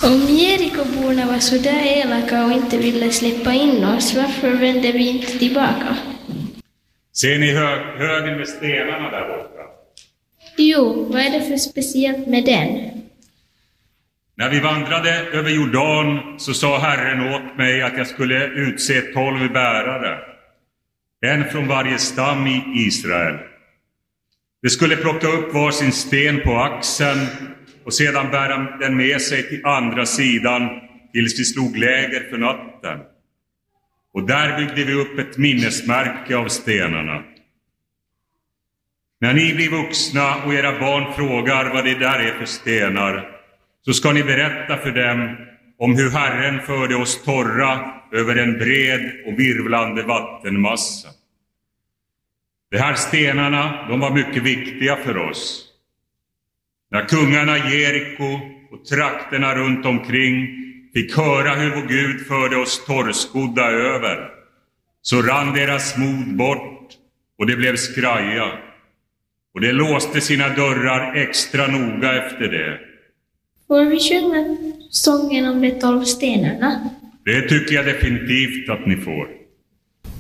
Om Jerikoborna var så där elaka och inte ville släppa in oss, varför vände vi inte tillbaka? Ser ni högen med stenarna där borta? Jo, vad är det för speciellt med den? När vi vandrade över Jordan så sa Herren åt mig att jag skulle utse 12 bärare. En från varje stam i Israel. De skulle plocka upp var sin sten på axeln och sedan bära den med sig till andra sidan tills vi slog läger för natten. Och där byggde vi upp ett minnesmärke av stenarna. När ni blir vuxna och era barn frågar vad det där är för stenar, så ska ni berätta för dem om hur Herren förde oss torra över en bred och virvlande vattenmassa. De här stenarna, de var mycket viktiga för oss. När kungarna Jeriko och trakterna runt omkring fick höra hur vår Gud förde oss torrskodda över, så rann deras mod bort och det blev skraja. Och det låste sina dörrar extra noga efter det. Får vi sjunga sången om de 12 stenarna? Det tycker jag definitivt att ni får.